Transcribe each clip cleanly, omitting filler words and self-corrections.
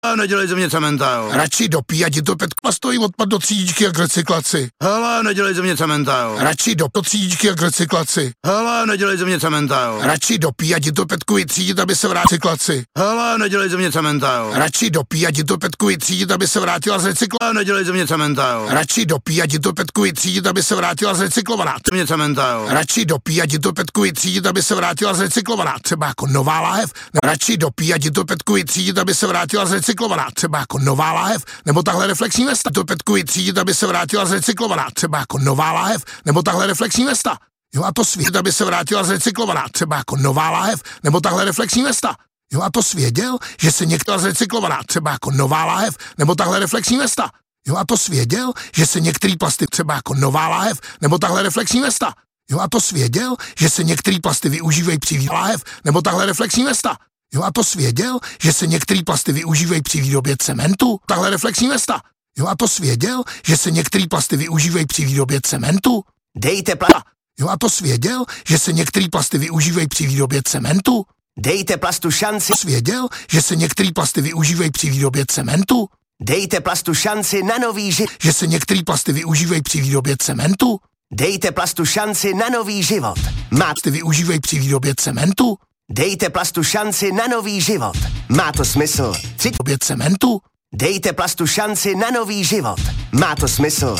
Nedělej ze mě cementa, jo. Radši dopí, ať ti to Petka stojí odpad do třídičky a k recyklaci. Hele, nedělej ze mě cementa, jo. Radši do třídičky a k recyklaci. Hele, nedělej ze mě cementa, jo. Radši dopí, ať ti to Petku vytřídit, aby se vrátil k recyklaci. Hele, nedělej ze mě cementa, jo. Radši dopí, ať ti to Petku vytřídit, aby se vrátila z recyklace. Nedělej ze mě cementa, jo. Radši dopí, ať ti to Petku vytřídit, aby se vrátila z recyklovaná. Ze mě cementa, jo. Radši dopí, ať ti to Petku vytřídit, aby se vrátila z recyklovaná. Třeba jako nová láhev. Radši dopí, ať ti to Petku vytřídit, aby se vrátila z recyklovaná. Třeba jako nová láhev, nebo tahle reflexní vesta. To Petku vytřídit, aby se vrátila z recyklovaná. Třeba jako nová láhev, nebo tahle reflexní vesta. Jo, a to svěděl, aby se vrátila z recyklovaná. Třeba jako nová láhev, nebo tahle reflexní vesta. Jo, a to svěděl, že se některá z recyklovaná. Třeba jako nová láhev, nebo tahle reflexní vesta. Jo, a to svěděl, že se některý plasty třeba jako nová láhev, nebo tahle reflexní vesta. Jo, a to svěděl, že se některý plasty využívají při výrobě láhev, nebo tahle reflexní vesta. Jo, a to svěděl, že se některý plasty využívají při výrobě cementu, tahle reflexní vesta. Jo, a to svěděl, že se některý plasty využívají při výrobě cementu. Dejte Jo, a to svěděl, že se některý plasty využívají při výrobě cementu. Dejte plastu šanci. Svěděl, že se některý plasty využívají při výrobě cementu. Dejte plastu šanci na nový život. Že se některý plasty využívají při výrobě cementu. Dejte plastu šanci na nový život. Plasty využívají při výrobě cementu. Dejte plastu šanci na nový život. Má to smysl. Výrobě cementu. Dejte plastu šanci na nový život. Má to smysl.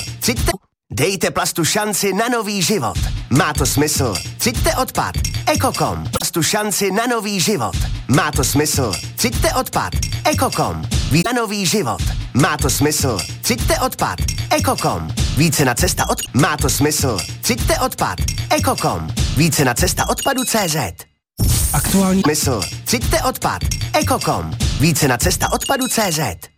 Dejte plastu šanci na nový život. Má to smysl. Třiďte odpad. Ekokom. Plastu šanci na nový život. Má to smysl. Třiďte odpad. Ekokom. Na nový život. Má to smysl. Třiďte odpad. Ekokom. Více na cesta od... Má to smysl. Třiďte odpad. Ekokom. Více na cesta odpadu CZ. Aktuální Smysl. Třiďte odpad. Ekokom. Více na cesta odpadu CZ.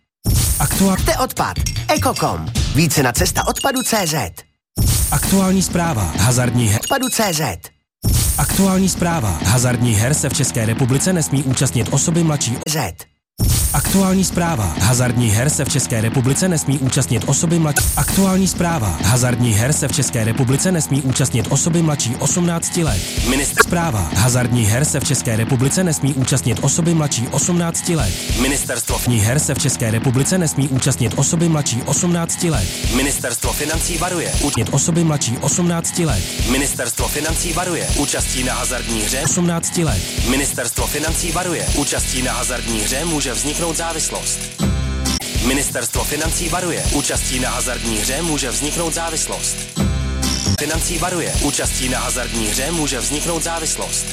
Třiďte odpad. Ekokom. Více na cesta odpadu CZ. Aktuální zpráva. Hazardní her. Odpadu CZ. Aktuální zpráva. Hazardní her se v České republice nesmí účastnit osoby mladší. Z. Aktuální zpráva. Hazardní her se v České republice nesmí účastnit osoby mladší. Aktuální zpráva. Hazardní her se v České republice nesmí účastnit osoby mladší 18 let. Zpráva. Hazardní her se v České republice nesmí účastnit osoby mladší 18 let. Ministerstvo her se v České republice nesmí účastnit osoby mladší 18 let. Ministerstvo financí varuje. Účastnit osoby mladší 18 let. Ministerstvo financí varuje. Účastí na hazardní hře 18 let. Ministerstvo financí varuje. Účastí na hazardní hře může vzniknout závislost. Ministerstvo financí varuje. Účastí na hazardní hře může vzniknout závislost. Financí varuje. Účastí na hazardní hře může vzniknout závislost.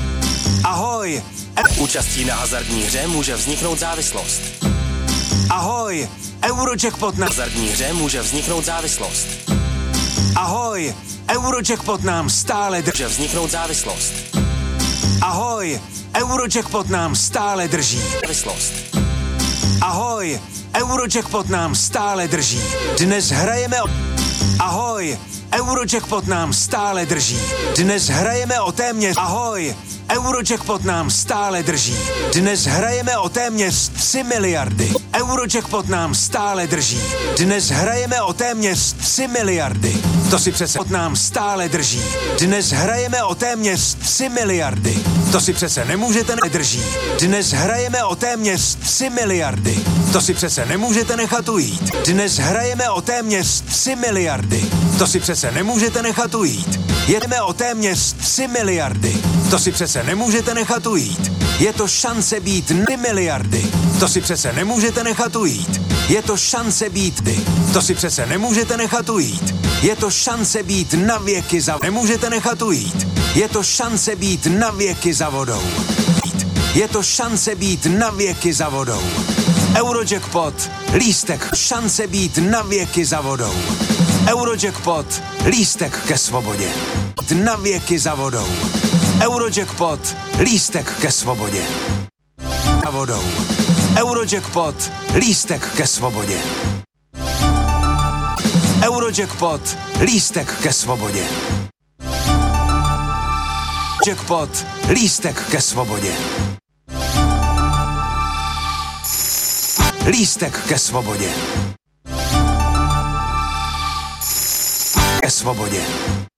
Ahoj! Účastí na hazardní hře může vzniknout závislost. Ahoj! Eurojackpot na hazardní hře může vzniknout závislost. Ahoj! Eurojackpot nám stále může vzniknout závislost. Ahoj! Eurojackpot nám stále drží. Závislost. Ahoj! Eurojackpot nám stále drží. Dnes hrajeme o... Ahoj! Eurojackpot nám stále drží. Dnes hrajeme o téměř... Ahoj! Eurojackpot nám stále drží. Dnes hrajeme o téměř 3 miliardy. Eurojackpot nám stále drží. Dnes hrajeme o téměř 3 miliardy. To si přece nám stále drží. Dnes hrajeme o téměř 3 miliardy. To si přece nemůžete nedrží. Dnes hrajeme o téměř 3 miliardy. To si přece nemůžete nechat ujít. Dnes hrajeme o téměř 3 miliardy. To si přece nemůžete nechat ujít. Jedeme o téměř 3 miliardy. To si přece nemůžete nechat ujít. Je to šance být 3 miliardy. To si přece nemůžete nechat ujít. Je to šance být ty. To si přece nemůžete nechat ujít. Je to šance být na věky za... Nemůžete nechat ujít. Je to šance být na věky za vodou. Je to šance být na věky za vodou. Eurojackpot, lístek, šance být na věky za vodou. Eurojackpot, lístek ke svobodě. Na věky za vodou. Eurojackpot, lístek ke svobodě. Za vodou. Eurojackpot, lístek ke svobodě. Eurojackpot, lístek ke svobodě. Jackpot, lístek ke svobodě. Lístek ke svobodě. Ke svobodě.